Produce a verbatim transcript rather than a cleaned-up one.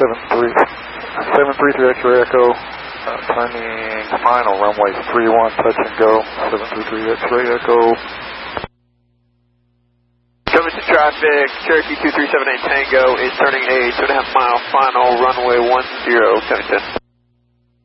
seven three, seven three three X-ray Echo, uh, turning final runway three one, touch and go, seven three three X-ray Echo. Coming to traffic, Cherokee two three seven eight Tango is turning a two and a half mile final runway one zero, Kennington.